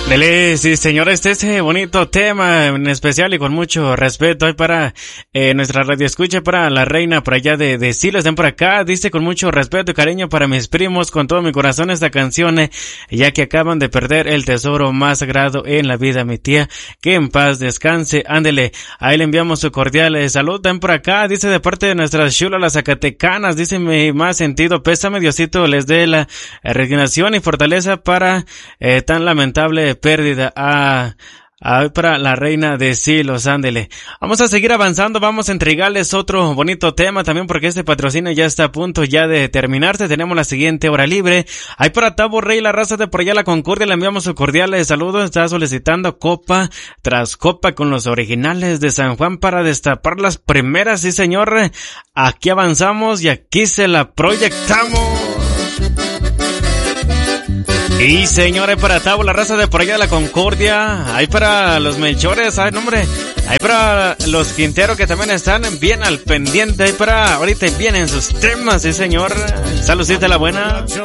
Dele, sí, señores, ese bonito tema en especial y con mucho respeto hoy para nuestra radio escucha, para la reina por allá de Silo, están por acá, dice con mucho respeto y cariño para mis primos, con todo mi corazón esta canción, ya que acaban de perder el tesoro más sagrado en la vida, mi tía, que en paz descanse, ándele, ahí le enviamos su cordial salud, están por acá, dice de parte de nuestras chulas las zacatecanas, dice mi más sentido pésame, Diosito les dé la resignación y fortaleza para tan lamentable pérdida para la reina de Silos, ándele. Vamos a seguir avanzando, vamos a entregarles otro bonito tema también porque este patrocinio ya está a punto ya de terminarse, tenemos la siguiente hora libre. Ahí para Tabo Rey, la raza de por allá la Concordia, le enviamos su cordial saludo, está solicitando copa tras copa con los originales de San Juan para destapar las primeras, sí señor, aquí avanzamos y aquí se la proyectamos. Y señores, para Tabo, la raza de por allá de la Concordia, hay para los Melchores, ay nombre, hay para los Quintero que también están bien al pendiente, hay para ahorita vienen sus temas, sí señor, saludcita la buena.